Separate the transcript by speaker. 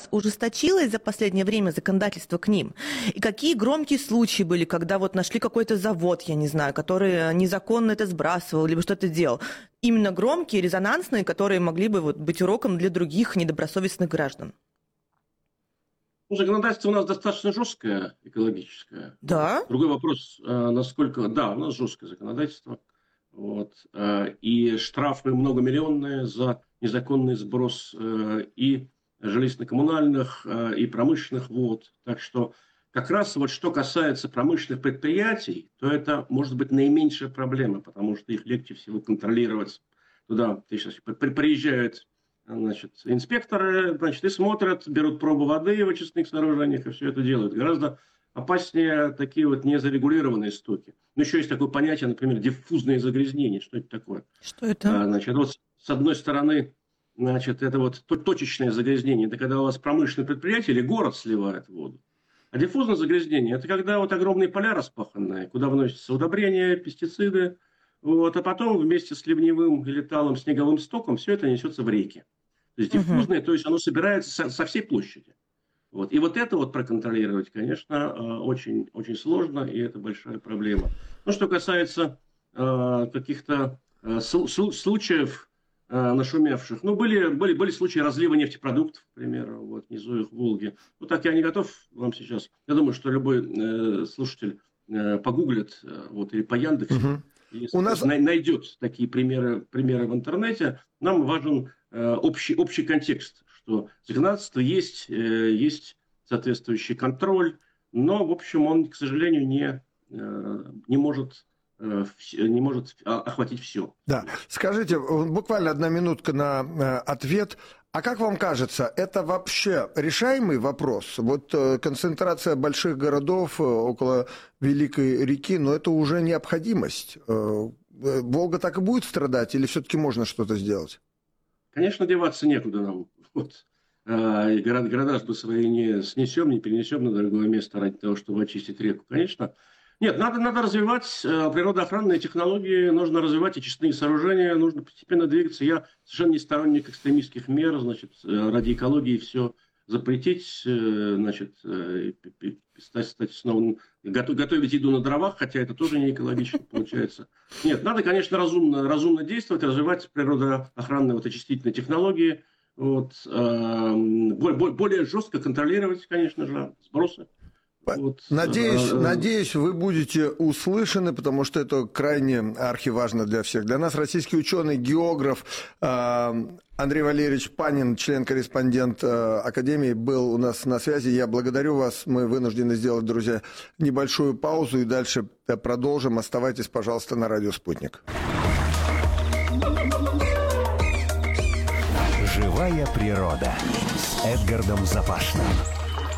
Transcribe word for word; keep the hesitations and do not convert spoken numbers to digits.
Speaker 1: вас ужесточилось за последнее время законодательство к ним? И какие громкие случаи были, когда вот нашли какой-то завод, я не знаю, который незаконно это сбрасывал, либо что-то делал? Именно громкие, резонансные, которые могли бы вот быть уроком для других недобросовестных граждан.
Speaker 2: Ну, законодательство у нас достаточно жесткое, экологическое.
Speaker 1: Да?
Speaker 2: Другой вопрос, насколько... Да, у нас жесткое законодательство. Вот. И штрафы многомиллионные за незаконный сброс и жилищно-коммунальных, и промышленных вод. Так что как раз вот что касается промышленных предприятий, то это может быть наименьшая проблема, потому что их легче всего контролировать. Туда приезжают, значит, инспекторы, значит, и смотрят, берут пробу воды в очистных сооружениях и все это делают. Гораздо опаснее такие вот незарегулированные стоки. Но еще есть такое понятие, например, диффузное загрязнение. Что это такое?
Speaker 1: Что это?
Speaker 2: А, значит, вот с одной стороны, значит, это вот точечное загрязнение. Это когда у вас промышленное предприятие или город сливает воду. А диффузное загрязнение – это когда вот огромные поля распаханные, куда вносятся удобрения, пестициды. Вот, а потом вместе с ливневым или талым снеговым стоком все это несется в реки. То есть диффузное, uh-huh. то есть оно собирается со, со всей площади. Вот. И вот это вот проконтролировать, конечно, очень, очень сложно, и это большая проблема. Ну, что касается э, каких-то э, случаев э, нашумевших, ну, были, были, были случаи разлива нефтепродуктов, к примеру, вот, внизу их Волги. Ну, так я не готов вам сейчас. Я думаю, что любой э, слушатель э, погуглит э, вот, или по Яндексу, uh-huh. если у нас... найдет такие примеры, примеры в интернете. Нам важен э, общий, общий контекст, что законодательство есть, э, есть соответствующий контроль, но, в общем, он, к сожалению, не, э, не может... не может охватить все.
Speaker 3: Да. Скажите, буквально одна минутка на э, ответ. А как вам кажется, это вообще решаемый вопрос? Вот э, концентрация больших городов э, около Великой реки, но это уже необходимость. Э, Волга так и будет страдать или все-таки можно что-то сделать?
Speaker 2: Конечно, деваться некуда нам. Вот. Э, города, города мы свои не снесем, не перенесем на другое место ради того, чтобы очистить реку. Конечно. Нет, надо, надо развивать э, природоохранные технологии, нужно развивать очистные сооружения, нужно постепенно двигаться. Я совершенно не сторонник экстремистских мер, значит, э, ради экологии все запретить, э, значит, э, стать, стать снова, готов, готовить еду на дровах, хотя это тоже не экологично получается. Нет, надо, конечно, разумно, разумно действовать, развивать природоохранные вот, очистительные технологии, вот, э, более, более жестко контролировать, конечно же, сбросы.
Speaker 3: Вот. Надеюсь, надеюсь, вы будете услышаны, потому что это крайне архиважно для всех. Для нас российский ученый, географ Андрей Валерьевич Панин, член-корреспондент Академии, был у нас на связи. Я благодарю вас. Мы вынуждены сделать, друзья, небольшую паузу и дальше продолжим. Оставайтесь, пожалуйста, на радио «Спутник».
Speaker 4: Живая природа с Эдгардом Запашным.